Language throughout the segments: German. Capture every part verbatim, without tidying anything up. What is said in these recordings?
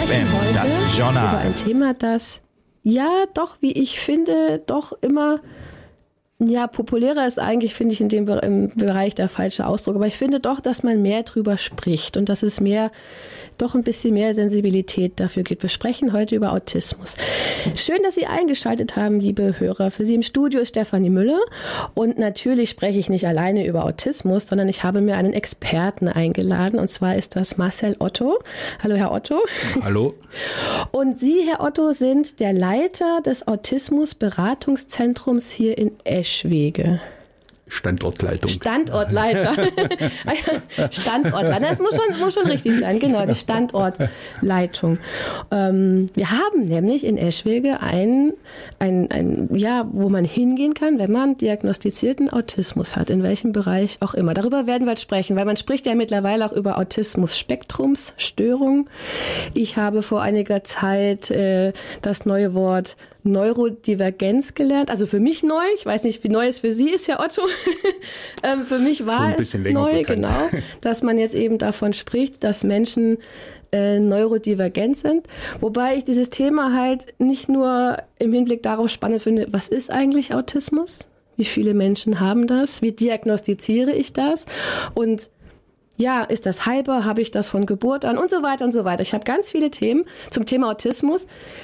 F M, das Journal. Über ein Thema, das, ja, doch, wie ich finde, doch immer, ja, populärer ist eigentlich, finde ich, in dem im Bereich der falsche Ausdruck. Aber ich finde doch, dass man mehr drüber spricht und dass es mehr, doch ein bisschen mehr Sensibilität dafür gibt. Wir sprechen heute über Autismus. Schön, dass Sie eingeschaltet haben, liebe Hörer. Für Sie im Studio ist Stefanie Müller. Und natürlich spreche ich nicht alleine über Autismus, sondern ich habe mir einen Experten eingeladen. Und zwar ist das Marcel Otto. Hallo, Herr Otto. Hallo. Und Sie, Herr Otto, sind der Leiter des Autismus-Beratungszentrums hier in Eschwege. Standortleitung. Standortleiter. Standortleiter. Das muss schon, muss schon richtig sein, genau, die Standortleitung. Ähm, wir haben nämlich in Eschwege ein, ein, ein, ja, wo man hingehen kann, wenn man diagnostizierten Autismus hat, in welchem Bereich auch immer. Darüber werden wir jetzt sprechen, weil man spricht ja mittlerweile auch über Autismus-Spektrumsstörung. Ich habe vor einiger Zeit äh, das neue Wort Neurodivergenz gelernt, also für mich neu, ich weiß nicht, wie neu es für Sie ist, Herr Otto. ähm, für mich war es neu, bekannt. Genau, dass man jetzt eben davon spricht, dass Menschen äh, neurodivergent sind, wobei ich dieses Thema halt nicht nur im Hinblick darauf spannend finde, was ist eigentlich Autismus? Wie viele Menschen haben das? Wie diagnostiziere ich das? Und ja, ist das halber? Habe ich das von Geburt an? Und so weiter und so weiter. Ich habe ganz viele Themen zum Thema Autismus.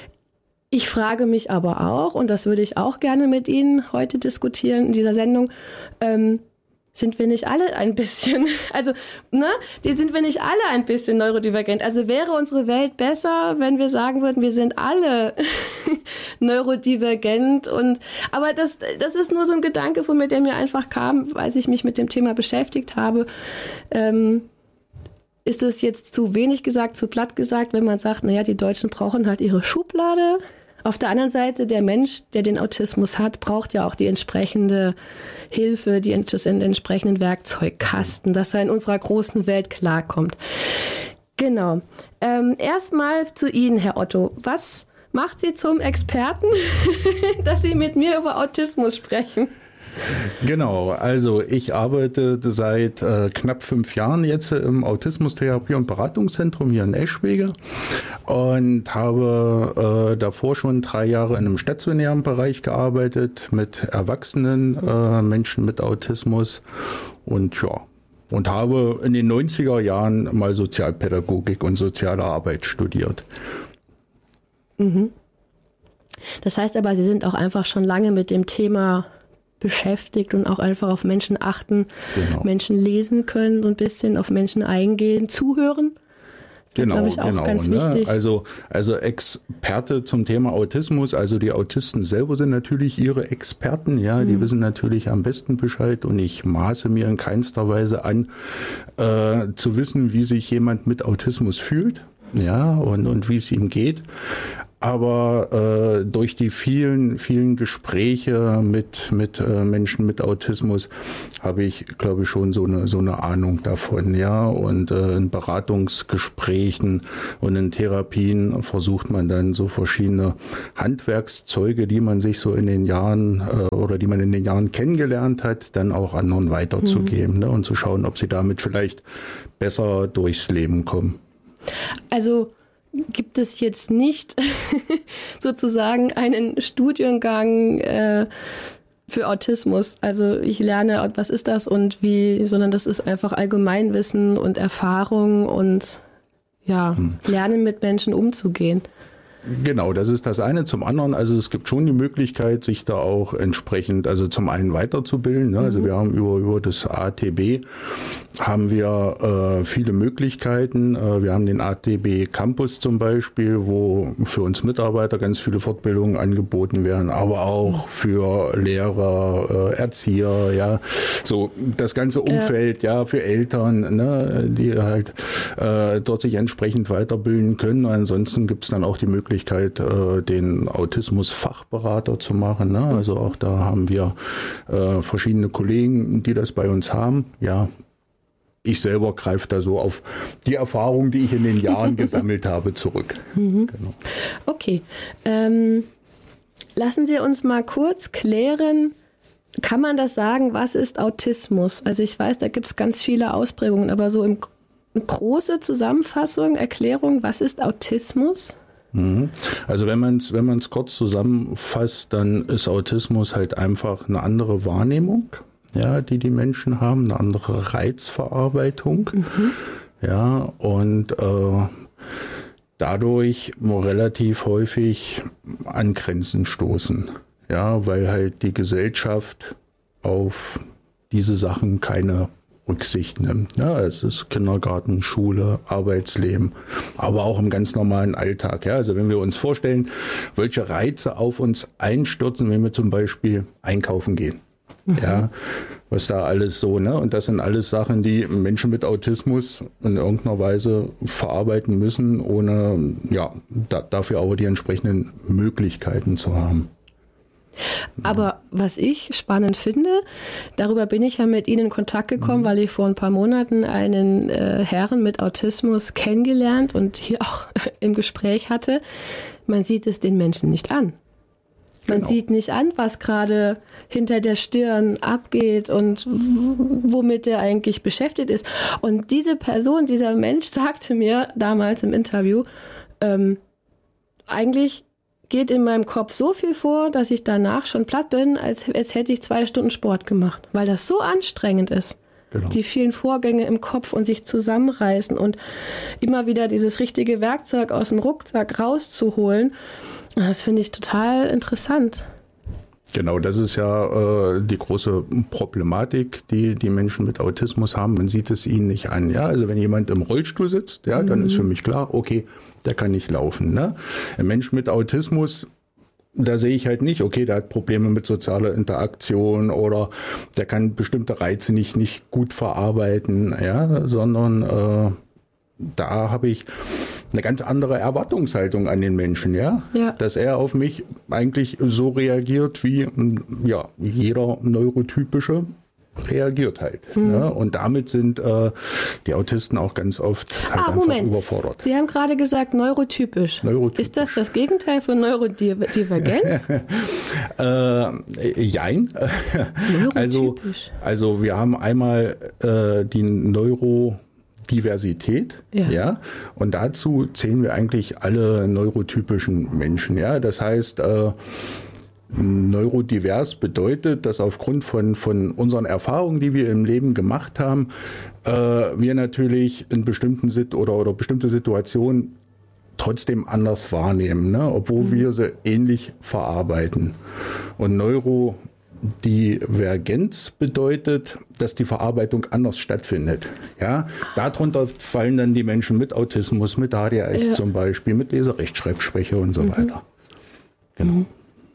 Ich frage mich aber auch, und das würde ich auch gerne mit Ihnen heute diskutieren in dieser Sendung, ähm, sind wir nicht alle ein bisschen, also, ne, die sind wir nicht alle ein bisschen neurodivergent? Also wäre unsere Welt besser, wenn wir sagen würden, wir sind alle neurodivergent und, aber das, das ist nur so ein Gedanke von mir, der mir einfach kam, als ich mich mit dem Thema beschäftigt habe. Ähm, ist es jetzt zu wenig gesagt, zu platt gesagt, wenn man sagt, naja, die Deutschen brauchen halt ihre Schublade? Auf der anderen Seite, der Mensch, der den Autismus hat, braucht ja auch die entsprechende Hilfe, die, den entsprechenden Werkzeugkasten, dass er in unserer großen Welt klarkommt. Genau. Ähm, erstmal zu Ihnen, Herr Otto. Was macht Sie zum Experten, dass Sie mit mir über Autismus sprechen? Genau, also ich arbeite seit äh, knapp fünf Jahren jetzt im Autismustherapie- und Beratungszentrum hier in Eschwege und habe äh, davor schon drei Jahre in einem stationären Bereich gearbeitet mit erwachsenen äh, Menschen mit Autismus und ja, und habe in den neunziger Jahren mal Sozialpädagogik und soziale Arbeit studiert. Mhm. Das heißt aber, Sie sind auch einfach schon lange mit dem Thema beschäftigt und auch einfach auf Menschen achten, genau. Menschen lesen können, so ein bisschen auf Menschen eingehen, zuhören. Das genau, ist, ich, auch genau. Ganz ne? wichtig. Also, also Experte zum Thema Autismus, also die Autisten selber sind natürlich ihre Experten, ja, mhm. die wissen natürlich am besten Bescheid und ich maße mir in keinster Weise an, äh, zu wissen, wie sich jemand mit Autismus fühlt, ja, und, und wie es ihm geht. Aber äh, durch die vielen, vielen Gespräche mit, mit äh, Menschen mit Autismus habe ich, glaube ich, schon so eine, so eine Ahnung davon, ja. Und äh, in Beratungsgesprächen und in Therapien versucht man dann so verschiedene Handwerkszeuge, die man sich so in den Jahren äh, oder die man in den Jahren kennengelernt hat, dann auch anderen weiterzugeben, mhm. ne, und zu schauen, ob sie damit vielleicht besser durchs Leben kommen. Also gibt es jetzt nicht sozusagen einen Studiengang äh, für Autismus. Also ich lerne, was ist das und wie, sondern das ist einfach Allgemeinwissen und Erfahrung und ja, hm. Lernen mit Menschen umzugehen. Genau, das ist das eine. Zum anderen, also es gibt schon die Möglichkeit, sich da auch entsprechend, also zum einen weiterzubilden. Ne? Also wir haben über über das A T B haben wir äh, viele Möglichkeiten. Äh, wir haben den A T B Campus zum Beispiel, wo für uns Mitarbeiter ganz viele Fortbildungen angeboten werden, aber auch für Lehrer, äh, Erzieher, ja, so das ganze Umfeld, ja, ja für Eltern, ne, die halt äh, dort sich entsprechend weiterbilden können. Ansonsten gibt es dann auch die Möglichkeit, den Autismus-Fachberater zu machen. Ne? Also auch da haben wir äh, verschiedene Kollegen, die das bei uns haben. Ja, ich selber greife da so auf die Erfahrung, die ich in den Jahren gesammelt habe, zurück. Mhm. Genau. Okay. Ähm, lassen Sie uns mal kurz klären, kann man das sagen, was ist Autismus? Also ich weiß, da gibt es ganz viele Ausprägungen, aber so im eine große Zusammenfassung, Erklärung, was ist Autismus? Also wenn man es wenn man es kurz zusammenfasst, dann ist Autismus halt einfach eine andere Wahrnehmung, ja, die die Menschen haben, eine andere Reizverarbeitung, mhm. ja, und äh, dadurch relativ häufig an Grenzen stoßen, ja, weil halt die Gesellschaft auf diese Sachen keine Rücksicht nimmt. Ja, es ist Kindergarten, Schule, Arbeitsleben, aber auch im ganz normalen Alltag. Ja, also wenn wir uns vorstellen, welche Reize auf uns einstürzen, wenn wir zum Beispiel einkaufen gehen. Mhm. Ja, was da alles so, ne? Und das sind alles Sachen, die Menschen mit Autismus in irgendeiner Weise verarbeiten müssen, ohne ja, da, dafür aber die entsprechenden Möglichkeiten zu haben. Aber was ich spannend finde, darüber bin ich ja mit Ihnen in Kontakt gekommen, mhm. weil ich vor ein paar Monaten einen äh, Herrn mit Autismus kennengelernt und hier auch im Gespräch hatte. Man sieht es den Menschen nicht an. Man genau. sieht nicht an, was gerade hinter der Stirn abgeht und womit er eigentlich beschäftigt ist. Und diese Person, dieser Mensch sagte mir damals im Interview, ähm, eigentlich geht in meinem Kopf so viel vor, dass ich danach schon platt bin, als, als hätte ich zwei Stunden Sport gemacht, weil das so anstrengend ist. Genau. Die vielen Vorgänge im Kopf und sich zusammenreißen und immer wieder dieses richtige Werkzeug aus dem Rucksack rauszuholen. Das finde ich total interessant. Genau, das ist ja äh, die große Problematik, die die Menschen mit Autismus haben. Man sieht es ihnen nicht an. Ja, also wenn jemand im Rollstuhl sitzt, ja, dann mhm. ist für mich klar, okay, der kann nicht laufen. Ne? Ein Mensch mit Autismus, da sehe ich halt nicht, okay, der hat Probleme mit sozialer Interaktion oder der kann bestimmte Reize nicht nicht gut verarbeiten, ja, sondern äh, da habe ich eine ganz andere Erwartungshaltung an den Menschen, ja? ja, dass er auf mich eigentlich so reagiert, wie ja, jeder Neurotypische reagiert halt. Mhm. Ne? Und damit sind äh, die Autisten auch ganz oft halt ah, einfach Moment. überfordert. Sie haben gerade gesagt neurotypisch. neurotypisch. Ist das das Gegenteil von neurodivergent? äh, jein. also, also wir haben einmal äh, die Neuro Diversität, ja. ja, und dazu zählen wir eigentlich alle neurotypischen Menschen, ja, das heißt, äh, neurodivers bedeutet, dass aufgrund von, von unseren Erfahrungen, die wir im Leben gemacht haben, äh, wir natürlich in bestimmten Sit- oder, oder bestimmte Situationen trotzdem anders wahrnehmen, ne, obwohl mhm. wir sie ähnlich verarbeiten. Und Neuro Divergenz bedeutet, dass die Verarbeitung anders stattfindet. Ja, darunter fallen dann die Menschen mit Autismus, mit A D H S ja. zum Beispiel, mit Leserechtschreibschwäche und so mhm. weiter. Genau.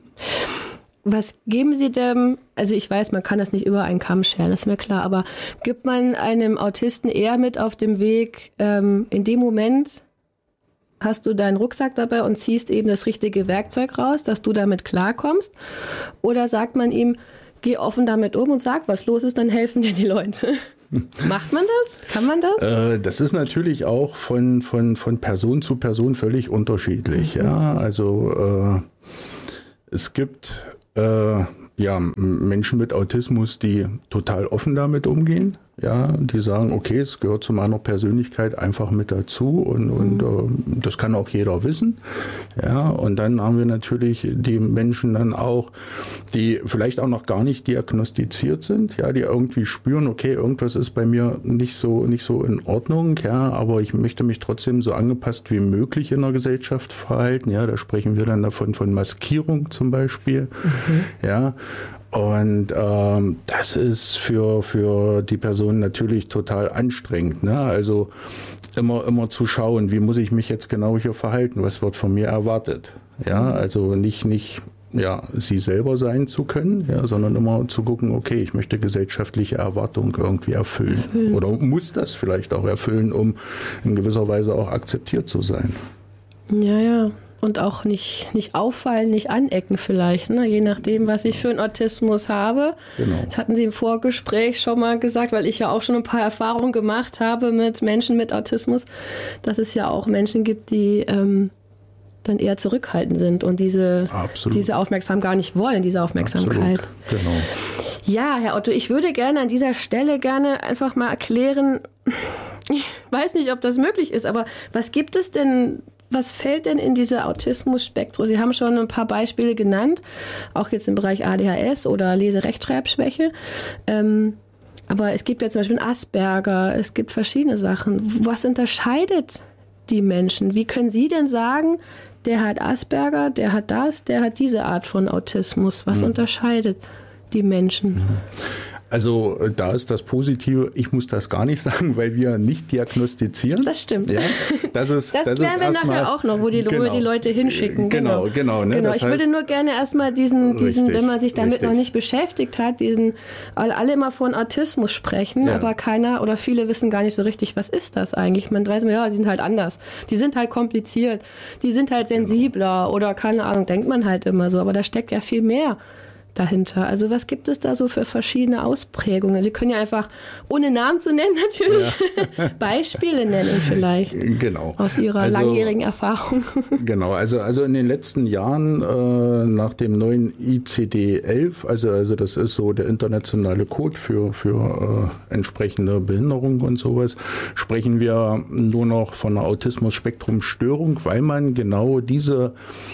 Was geben Sie dem, also ich weiß, man kann das nicht über einen Kamm scheren, das ist mir klar, aber gibt man einem Autisten eher mit auf dem Weg, ähm, in dem Moment hast du deinen Rucksack dabei und ziehst eben das richtige Werkzeug raus, dass du damit klarkommst? Oder sagt man ihm, geh offen damit um und sag, was los ist, dann helfen dir die Leute? Macht man das? Kann man das? Äh, das ist natürlich auch von, von, von Person zu Person völlig unterschiedlich. Mhm. Ja, also äh, es gibt äh, ja, Menschen mit Autismus, die total offen damit umgehen. Ja, die sagen, okay, es gehört zu meiner Persönlichkeit einfach mit dazu und, mhm. und äh, das kann auch jeder wissen. Ja, und dann haben wir natürlich die Menschen dann auch, die vielleicht auch noch gar nicht diagnostiziert sind, ja, die irgendwie spüren, okay, irgendwas ist bei mir nicht so nicht so in Ordnung, ja, aber ich möchte mich trotzdem so angepasst wie möglich in der Gesellschaft verhalten. Ja, da sprechen wir dann davon von Maskierung zum Beispiel. Mhm. Ja. Und ähm, das ist für für die Person natürlich total anstrengend, ne? Also immer immer zu schauen, wie muss ich mich jetzt genau hier verhalten, was wird von mir erwartet, ja? Also nicht nicht ja sie selber sein zu können, ja, sondern immer zu gucken, okay, ich möchte gesellschaftliche Erwartungen irgendwie erfüllen mhm. oder muss das vielleicht auch erfüllen, um in gewisser Weise auch akzeptiert zu sein. Ja, ja. Und auch nicht, nicht auffallen, nicht anecken vielleicht, ne? Je nachdem, was ich für einen Autismus habe. Genau. Das hatten Sie im Vorgespräch schon mal gesagt, weil ich ja auch schon ein paar Erfahrungen gemacht habe mit Menschen mit Autismus, dass es ja auch Menschen gibt, die ähm, dann eher zurückhaltend sind und diese, diese Aufmerksamkeit gar nicht wollen, diese Aufmerksamkeit. Absolut. Genau. Ja, Herr Otto, ich würde gerne an dieser Stelle gerne einfach mal erklären, ich weiß nicht, ob das möglich ist, aber was gibt es denn, was fällt denn in diese Autismus-Spektrum? Sie haben schon ein paar Beispiele genannt, auch jetzt im Bereich A D H S oder Lese-Rechtschreibschwäche. Ähm, aber es gibt ja zum Beispiel Asperger, es gibt verschiedene Sachen. Was unterscheidet die Menschen? Wie können Sie denn sagen, der hat Asperger, der hat das, der hat diese Art von Autismus? Was mhm. unterscheidet die Menschen? Mhm. Also da ist das Positive, ich muss das gar nicht sagen, weil wir nicht diagnostizieren. Das stimmt. Ja, das ist, das, das klären wir nachher auch noch, wo die, genau, wo wir die Leute hinschicken. Genau, genau. genau, ne? genau. Das ich heißt, würde nur gerne erstmal diesen, diesen richtig, wenn man sich damit richtig. noch nicht beschäftigt hat, diesen, alle immer von Autismus sprechen, ja. aber keiner oder viele wissen gar nicht so richtig, was ist das eigentlich. Man weiß, ja, die sind halt anders. Die sind halt kompliziert. Die sind halt sensibler genau. oder keine Ahnung, denkt man halt immer so. Aber da steckt ja viel mehr dahinter. Also was gibt es da so für verschiedene Ausprägungen? Sie können ja einfach, ohne Namen zu nennen natürlich, ja. Beispiele nennen vielleicht. Genau. Aus Ihrer also, langjährigen Erfahrung. Genau, also, also in den letzten Jahren äh, nach dem neuen I C D elf, also, also das ist so der internationale Code für, für äh, entsprechende Behinderung und sowas, sprechen wir nur noch von einer Autismus-Spektrum-Störung, weil man genau diese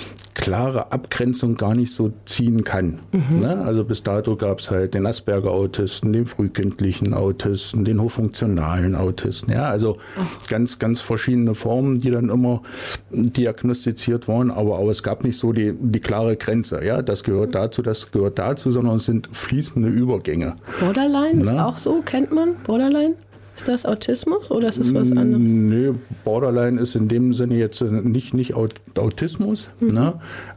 klare Abgrenzung gar nicht so ziehen kann. Mhm. Ne? Also bis dato gab es halt den Asperger-Autisten, den frühkindlichen Autisten, den hochfunktionalen Autisten. Ja, also Ach. ganz, ganz verschiedene Formen, die dann immer diagnostiziert wurden. Aber, aber es gab nicht so die, die klare Grenze. Ja, das gehört dazu, das gehört dazu, sondern es sind fließende Übergänge. Borderline ist auch so, kennt man Borderline? Ist das Autismus oder ist das was anderes? Nö, Borderline ist in dem Sinne jetzt nicht, nicht Autismus, mhm. ne?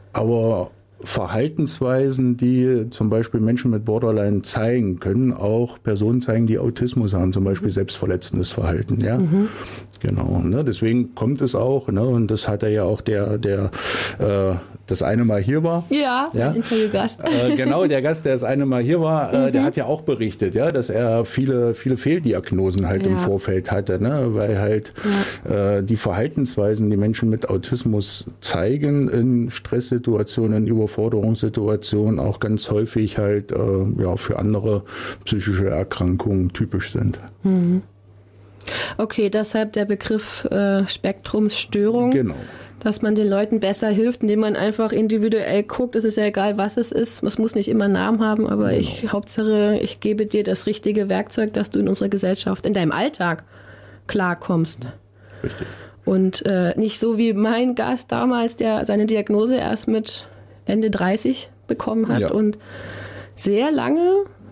Aber Verhaltensweisen, die zum Beispiel Menschen mit Borderline zeigen, können auch Personen zeigen, die Autismus haben, zum Beispiel selbstverletzendes Verhalten. Ja, mhm. genau. Ne? Deswegen kommt es auch, ne? Und das hat er ja auch der, der äh, das eine Mal hier war. Ja, ja? der Interviewgast. Äh, genau, der Gast, der das eine Mal hier war, äh, mhm. der hat ja auch berichtet, ja, dass er viele, viele Fehldiagnosen halt ja. im Vorfeld hatte, ne? Weil halt ja. äh, die Verhaltensweisen, die Menschen mit Autismus zeigen in Stresssituationen, in Überforderungssituationen auch ganz häufig halt äh, ja, für andere psychische Erkrankungen typisch sind. Mhm. Okay, deshalb der Begriff äh, Spektrumsstörung. Genau. Dass man den Leuten besser hilft, indem man einfach individuell guckt. Es ist ja egal, was es ist. Es muss nicht immer einen Namen haben, aber genau. ich, Hauptsache, ich gebe dir das richtige Werkzeug, dass du in unserer Gesellschaft, in deinem Alltag klarkommst. Richtig. Und äh, nicht so wie mein Gast damals, der seine Diagnose erst mit Ende dreißig bekommen hat ja. und sehr lange,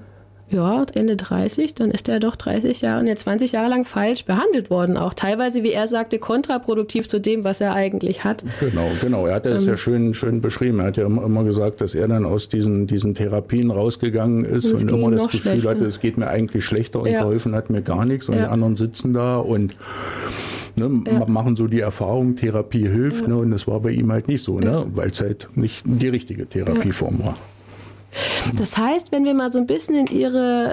ja, Ende dreißig, dann ist er doch dreißig Jahre, nee, zwanzig Jahre lang falsch behandelt worden. Auch teilweise, wie er sagte, kontraproduktiv zu dem, was er eigentlich hat. Genau, genau. Er hat das ähm, ja schön, schön beschrieben. Er hat ja immer, immer gesagt, dass er dann aus diesen, diesen Therapien rausgegangen ist und immer das Gefühl schlechter. hatte, es geht mir eigentlich schlechter und ja. geholfen hat mir gar nichts. Und ja. die anderen sitzen da und ne, ja. machen so die Erfahrung, Therapie hilft. Ja. Ne, und das war bei ihm halt nicht so, ja. ne, weil es halt nicht die richtige Therapieform ja. war. Das heißt, wenn wir mal so ein bisschen in Ihre,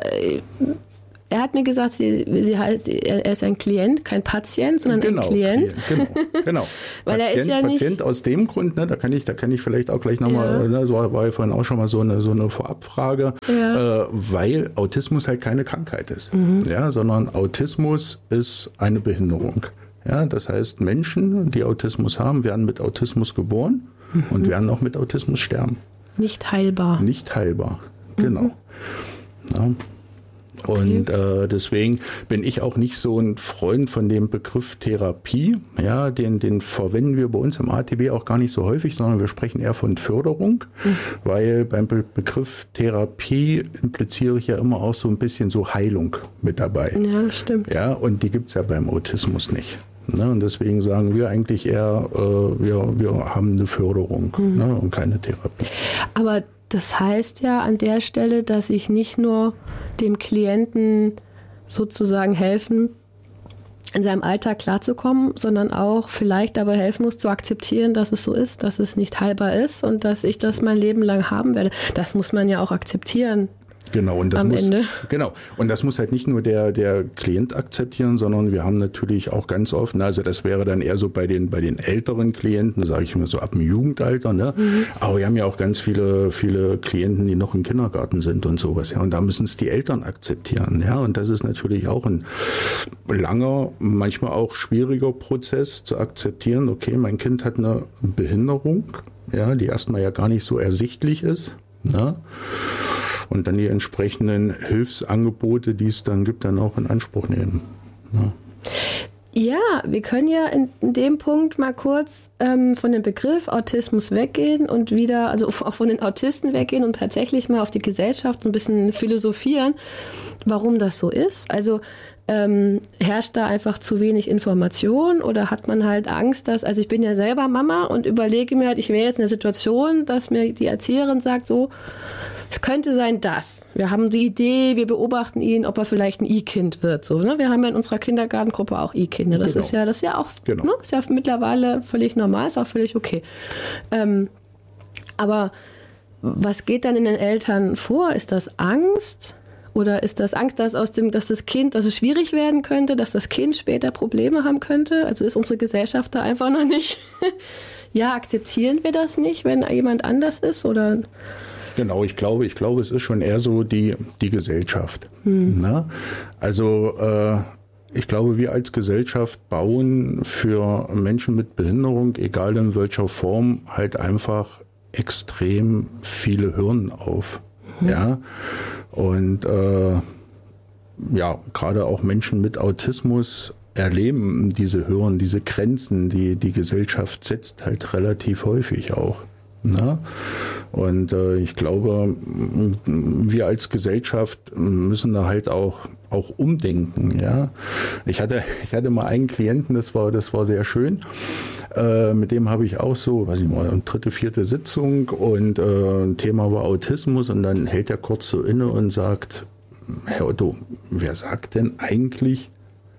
er hat mir gesagt, sie, sie heißt, er ist ein Klient, kein Patient, sondern genau, ein Klient. Klient. Genau, genau. Weil Patient, er ist ja nicht Patient aus dem Grund, ne, da kann ich, da kann ich vielleicht auch gleich nochmal, ja. ne, so war ja vorhin auch schon mal so eine, so eine Vorabfrage, ja. äh, weil Autismus halt keine Krankheit ist, mhm. ja, sondern Autismus ist eine Behinderung. Ja, das heißt, Menschen, die Autismus haben, werden mit Autismus geboren mhm. und werden auch mit Autismus sterben. Nicht heilbar. Nicht heilbar, genau. Mhm. Ja. Und okay. äh, deswegen bin ich auch nicht so ein Freund von dem Begriff Therapie. Ja, den, den verwenden wir bei uns im A T B auch gar nicht so häufig, sondern wir sprechen eher von Förderung, mhm. weil beim Be- Begriff Therapie impliziere ich ja immer auch so ein bisschen so Heilung mit dabei. Ja, das stimmt. Ja, und die gibt es ja beim Autismus nicht. Ne, und deswegen sagen wir eigentlich eher, äh, wir, wir haben eine Förderung mhm. ne, und keine Therapie. Aber das heißt ja an der Stelle, dass ich nicht nur dem Klienten sozusagen helfen, in seinem Alltag klarzukommen, sondern auch vielleicht dabei helfen muss, zu akzeptieren, dass es so ist, dass es nicht heilbar ist und dass ich das mein Leben lang haben werde. Das muss man ja auch akzeptieren. Genau, und das am muss, Ende. Genau, und das muss halt nicht nur der, der Klient akzeptieren, sondern wir haben natürlich auch ganz oft, also das wäre dann eher so bei den, bei den älteren Klienten, sage ich mal so ab dem Jugendalter, ne? Mhm. Aber wir haben ja auch ganz viele, viele Klienten, die noch im Kindergarten sind und sowas, ja, und da müssen es die Eltern akzeptieren, ja, und das ist natürlich auch ein langer, manchmal auch schwieriger Prozess zu akzeptieren, okay, mein Kind hat eine Behinderung, ja, die erstmal ja gar nicht so ersichtlich ist, ne? Und dann die entsprechenden Hilfsangebote, die es dann gibt, dann auch in Anspruch nehmen. Ja, ja wir können ja in, in dem Punkt mal kurz ähm, von dem Begriff Autismus weggehen und wieder, also auch von den Autisten weggehen und tatsächlich mal auf die Gesellschaft so ein bisschen philosophieren, warum das so ist. Also Ähm, herrscht da einfach zu wenig Information oder hat man halt Angst, dass, also ich bin ja selber Mama und überlege mir halt, ich wäre jetzt in der Situation, dass mir die Erzieherin sagt, so, es könnte sein, dass. Wir haben die Idee, wir beobachten ihn, ob er vielleicht ein I-Kind wird. So, ne? Wir haben ja in unserer Kindergartengruppe auch I-Kinder. Das genau. ist ja, das ist ja auch, genau. ne? Ist ja mittlerweile völlig normal, ist auch völlig okay. Ähm, aber was geht dann in den Eltern vor? Ist das Angst? Oder ist das Angst, dass aus dem, dass das Kind, dass es schwierig werden könnte, dass das Kind später Probleme haben könnte? Also ist unsere Gesellschaft da einfach noch nicht. Ja, akzeptieren wir das nicht, wenn jemand anders ist? Oder? Genau, ich glaube, ich glaube, es ist schon eher so die, die Gesellschaft. Hm. Na? Also äh, ich glaube, wir als Gesellschaft bauen für Menschen mit Behinderung, egal in welcher Form, halt einfach extrem viele Hürden auf. Hm. Ja. Und äh, ja, gerade auch Menschen mit Autismus erleben diese Hürden, diese Grenzen, die die Gesellschaft setzt, halt relativ häufig auch. Na? Und äh, ich glaube, wir als Gesellschaft müssen da halt auch auch umdenken. Ja, ich hatte ich hatte mal einen Klienten, das war das war sehr schön. Äh, mit dem habe ich auch so, weiß ich mal, eine dritte, vierte Sitzung und äh, ein Thema war Autismus und dann hält er kurz so inne und sagt, Herr Otto, wer sagt denn eigentlich,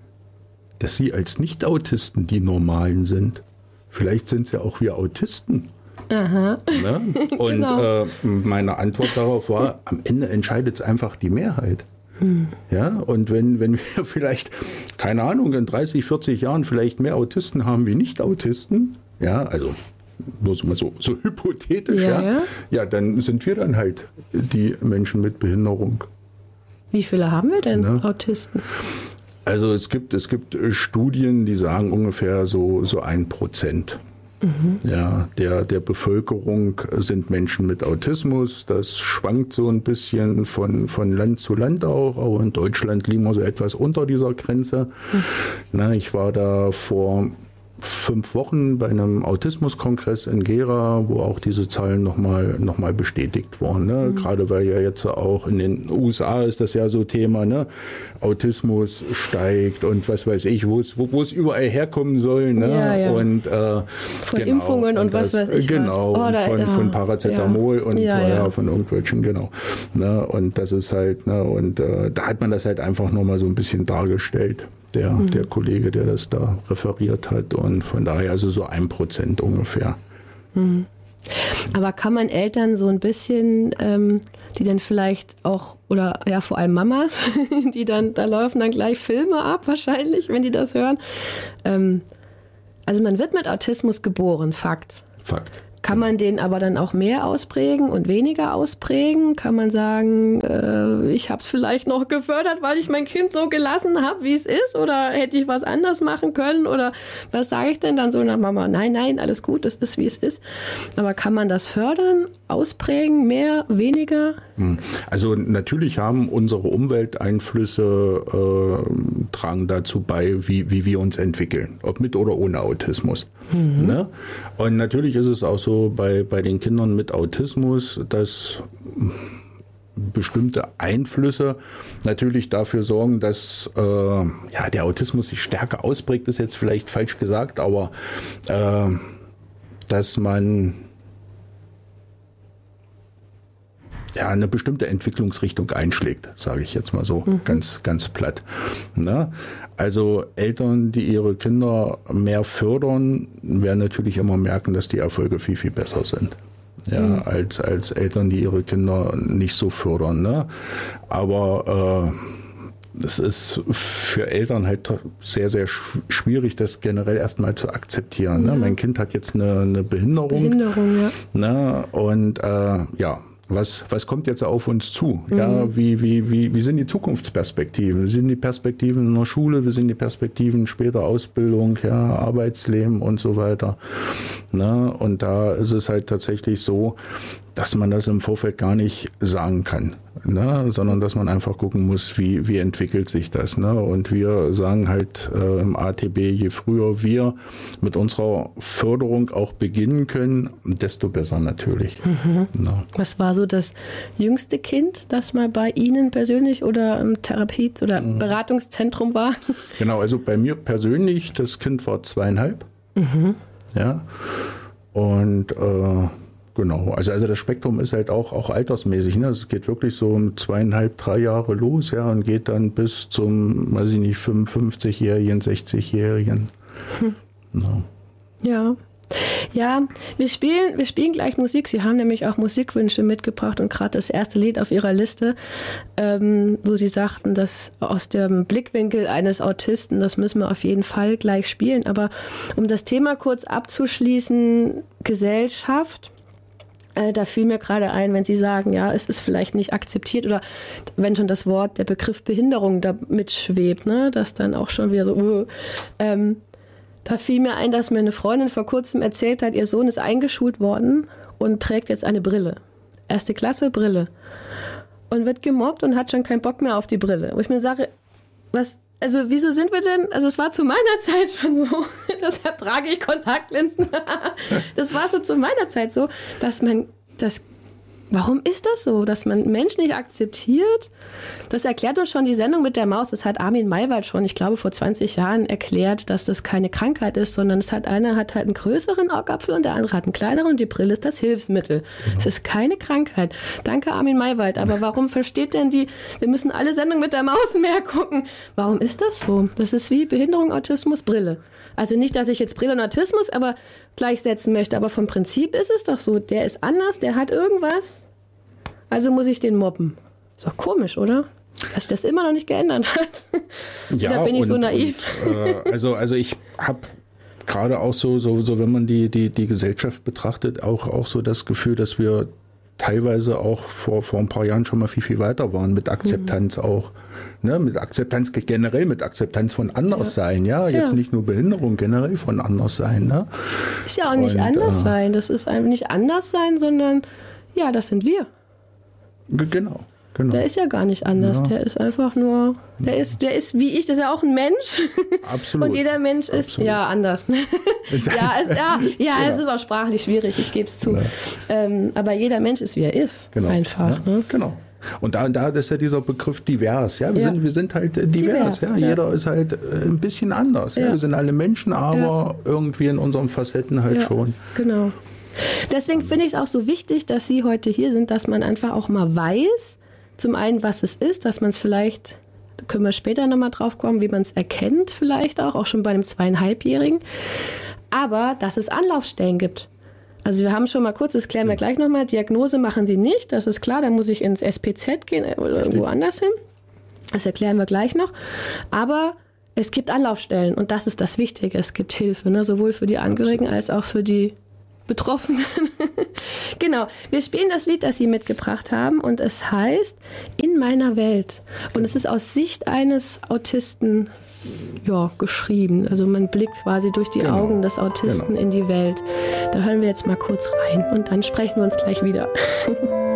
dass Sie als Nicht-Autisten die Normalen sind? Vielleicht sind es ja auch wir Autisten. Aha. Ne? Und genau. äh, meine Antwort darauf war, am Ende entscheidet es einfach die Mehrheit. Hm. Ja, und wenn, wenn wir vielleicht, keine Ahnung, in dreißig, vierzig Jahren vielleicht mehr Autisten haben wie Nicht-Autisten, ja, also nur so, so, so hypothetisch, ja, ja, ja, dann sind wir dann halt die Menschen mit Behinderung. Wie viele haben wir denn, ne? Autisten? Also es gibt, es gibt Studien, die sagen ungefähr so, so ein Prozent. Mhm. Ja, der, der Bevölkerung sind Menschen mit Autismus. Das schwankt so ein bisschen von, von Land zu Land auch. Aber in Deutschland liegen wir so etwas unter dieser Grenze. Mhm. Na, ich war da vor fünf Wochen bei einem Autismuskongress in Gera, wo auch diese Zahlen nochmal noch mal bestätigt wurden. Ne? Mhm. Gerade weil ja jetzt auch in den U S A ist das ja so Thema, ne? Autismus steigt und was weiß ich, wo es wo, wo es überall herkommen soll. Ne? Ja, ja. Und, äh, von genau, Impfungen und, und das, was weiß ich. Genau, was. Oh, da, von, ja. von Paracetamol ja. und ja, ja, ja. von irgendwelchen, genau. Ne? Und das ist halt, ne? und äh, da hat man das halt einfach nochmal so ein bisschen dargestellt. Der, mhm. der Kollege, der das da referiert hat. Und von daher also so ein Prozent ungefähr. Mhm. Aber kann man Eltern so ein bisschen, ähm, die dann vielleicht auch, oder ja vor allem Mamas, die dann, da laufen dann gleich Filme ab wahrscheinlich, wenn die das hören. Ähm, also man wird mit Autismus geboren, Fakt. Fakt. Kann man den aber dann auch mehr ausprägen und weniger ausprägen? Kann man sagen, äh, ich habe es vielleicht noch gefördert, weil ich mein Kind so gelassen habe, wie es ist? Oder hätte ich was anders machen können? Oder was sage ich denn dann so nach Mama? Nein, nein, alles gut, es ist, wie es ist. Aber kann man das fördern, ausprägen, mehr, weniger? Also natürlich haben unsere Umwelteinflüsse, äh, tragen dazu bei, wie, wie wir uns entwickeln. Ob mit oder ohne Autismus. Mhm. Ne? Und natürlich ist es auch so bei, bei den Kindern mit Autismus, dass bestimmte Einflüsse natürlich dafür sorgen, dass äh, ja, der Autismus sich stärker ausprägt, ist jetzt vielleicht falsch gesagt, aber äh, dass man ja, eine bestimmte Entwicklungsrichtung einschlägt, sage ich jetzt mal so, mhm. ganz, ganz platt. Ne? Also Eltern, die ihre Kinder mehr fördern, werden natürlich immer merken, dass die Erfolge viel, viel besser sind. ja, mhm. als, als Eltern, die ihre Kinder nicht so fördern. Ne? Aber äh, es ist für Eltern halt sehr, sehr schwierig, das generell erstmal zu akzeptieren. Mhm. Ne? Mein Kind hat jetzt eine, eine Behinderung. Behinderung, ja. Ne? Und äh, ja, Was, was kommt jetzt auf uns zu? Mhm. Ja, wie, wie, wie, wie sind die Zukunftsperspektiven? Wie sind die Perspektiven in der Schule? Wie sind die Perspektiven später Ausbildung, ja, Arbeitsleben und so weiter? Na, und da ist es halt tatsächlich so, dass man das im Vorfeld gar nicht sagen kann, ne? Sondern dass man einfach gucken muss, wie, wie entwickelt sich das. Ne? Und wir sagen halt äh, im A T B, je früher wir mit unserer Förderung auch beginnen können, desto besser natürlich. Mhm. Ne? Was war so das jüngste Kind, das mal bei Ihnen persönlich oder im Therapie- oder mhm. Beratungszentrum war? Genau, also bei mir persönlich, das Kind war zweieinhalb. Mhm. Ja, und äh, genau, also, also das Spektrum ist halt auch, auch altersmäßig. Ne? Es geht wirklich so um zweieinhalb, drei Jahre los, ja, und geht dann bis zum, weiß ich nicht, fünfundfünfzigjährigen, sechzigjährigen. Hm. No. Ja. Ja, wir spielen, wir spielen gleich Musik. Sie haben nämlich auch Musikwünsche mitgebracht und gerade das erste Lied auf Ihrer Liste, ähm, wo Sie sagten, dass aus dem Blickwinkel eines Autisten, das müssen wir auf jeden Fall gleich spielen. Aber um das Thema kurz abzuschließen, Gesellschaft, äh, da fiel mir gerade ein, wenn Sie sagen, ja, es ist vielleicht nicht akzeptiert oder wenn schon das Wort, der Begriff Behinderung da mitschwebt, ne, dass dann auch schon wieder so, uh, ähm, da fiel mir ein, dass mir eine Freundin vor kurzem erzählt hat, ihr Sohn ist eingeschult worden und trägt jetzt eine Brille. Erste Klasse, Brille. Und wird gemobbt und hat schon keinen Bock mehr auf die Brille. Wo ich mir sage, was, also wieso sind wir denn, also es war zu meiner Zeit schon so, deshalb trage ich Kontaktlinsen. Das war schon zu meiner Zeit so, dass man das, warum ist das so, dass man Menschen nicht akzeptiert? Das erklärt uns schon die Sendung mit der Maus. Das hat Armin Maywald schon, ich glaube, vor zwanzig Jahren erklärt, dass das keine Krankheit ist, sondern es hat einer hat halt einen größeren Augapfel und der andere hat einen kleineren und die Brille ist das Hilfsmittel. Es ist keine Krankheit. Danke, Armin Maywald. Aber warum versteht denn die, wir müssen alle Sendungen mit der Maus mehr gucken. Warum ist das so? Das ist wie Behinderung, Autismus, Brille. Also nicht, dass ich jetzt Brille und Autismus aber gleichsetzen möchte, aber vom Prinzip ist es doch so, der ist anders, der hat irgendwas, also muss ich den mobben. Ist doch komisch, oder? Dass sich das immer noch nicht geändert hat. Ja, da bin ich und, so naiv. Und, äh, also, also ich habe gerade auch so, so, so, wenn man die, die, die Gesellschaft betrachtet, auch, auch so das Gefühl, dass wir teilweise auch vor, vor ein paar Jahren schon mal viel, viel weiter waren mit Akzeptanz mhm. auch. Ne, mit Akzeptanz generell, mit Akzeptanz von Anderssein, ja. ja. Jetzt ja. nicht nur Behinderung, generell von Anderssein. Ne? Ist ja auch nicht und, anders äh, sein. Das ist einfach nicht anders sein, sondern ja, das sind wir. Genau. Genau. Der ist ja gar nicht anders. Ja. Der ist einfach nur, der ist, der ist wie ich, das ist ja auch ein Mensch. Absolut. Und jeder Mensch ist Absolut. ja anders. ja, es, ja, ja genau. es ist auch sprachlich schwierig, ich gebe es zu. Ja. Ähm, aber jeder Mensch ist, wie er ist. Genau. Einfach. Ja. Ne? Genau. Und da, da ist ja dieser Begriff divers. Ja, wir, ja. Sind, wir sind halt divers. divers ja. Ja. Jeder ist halt ein bisschen anders. Ja. Ja. Wir sind alle Menschen, aber ja. irgendwie in unseren Facetten halt ja. schon. Genau. Deswegen finde ich es auch so wichtig, dass Sie heute hier sind, dass man einfach auch mal weiß, zum einen, was es ist, dass man es vielleicht, da können wir später nochmal drauf kommen, wie man es erkennt vielleicht auch, auch schon bei einem zweieinhalbjährigen, aber dass es Anlaufstellen gibt. Also wir haben schon mal kurz, das klären wir gleich nochmal, Diagnose machen Sie nicht, das ist klar, da muss ich ins S P Z gehen oder irgendwo anders hin. Das erklären wir gleich noch, aber es gibt Anlaufstellen und das ist das Wichtige, es gibt Hilfe, ne? Sowohl für die Angehörigen als auch für die Betroffenen. Genau, wir spielen das Lied, das Sie mitgebracht haben und es heißt In meiner Welt. Und es ist aus Sicht eines Autisten ja, geschrieben. Also man blickt quasi durch die genau. Augen des Autisten genau. in die Welt. Da hören wir jetzt mal kurz rein und dann sprechen wir uns gleich wieder.